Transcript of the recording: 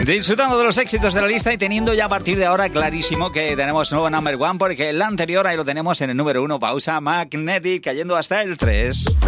Disfrutando de los éxitos de la lista y teniendo ya a partir de ahora clarísimo que tenemos nuevo number one, porque el anterior ahí lo tenemos en el número 1, Pausa Magnetic, cayendo hasta el 3.